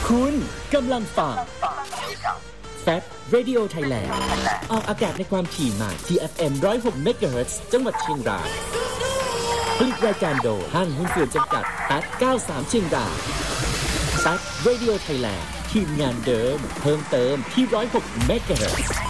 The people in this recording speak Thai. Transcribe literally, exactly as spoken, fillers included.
คุณกำลังฟังแฟบ Radio Thailand ออกอากาศในความถี่ใหม่ ที เอฟ เอ็ม หนึ่งร้อยหก เมกะเฮิรตซ์ จังหวัดเชียงรายผลิตรายการโดยห้างหุ้นส่วนจำกัดแปดเก้าสามเชียงรายแฟบ Radio Thailand ทีมงานเดิมเพิ่มเติมที่หนึ่งร้อยหก เมกะเฮิรตซ์